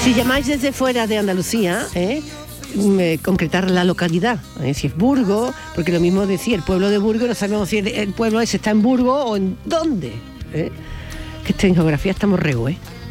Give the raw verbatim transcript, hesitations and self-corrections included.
Si llamáis desde fuera de Andalucía, ¿eh? Eh, concretar la localidad, ¿eh? Si es Burgos, porque lo mismo decía el pueblo de Burgos, no sabemos si el, el pueblo ese está en Burgos o en dónde, ¿eh? Que en geografía estamos rego, ¿eh?